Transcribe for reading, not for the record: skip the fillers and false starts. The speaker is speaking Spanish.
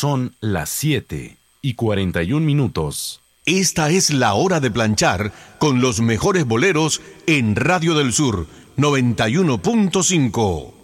Son las 7:41. Esta es la hora de planchar con los mejores boleros en Radio del Sur 91.5.